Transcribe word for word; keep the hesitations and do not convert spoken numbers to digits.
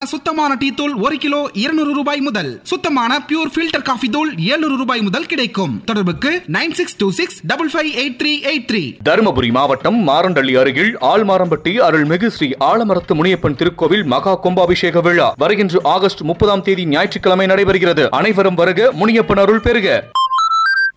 சுத்தமான டீ தூள் ஒரு கிலோ இருநூறு ரூபாய் முதல், சுத்தமான பியூர் ஃபில்டர் காஃபி தூள் எழுநூறு ரூபாய் முதல் கிடைக்கும். தொடர்புக்கு nine six two six double five eight three eight three. Dharmapuri மாவட்டம் மாரண்டள்ளி அருகில் ஆழ்மாரம்பட்டி அருள்மிகு ஸ்ரீ ஆலமரத்து முனியப்பன் திருக்கோவில் மகா கும்பாபிஷேக விழா வருகின்ற ஆகஸ்ட் முப்பதாம் தேதி ஞாயிற்றுக்கிழமை நடைபெறுகிறது. அனைவரும் வருக, முனியப்பன் அருள் பெறுக.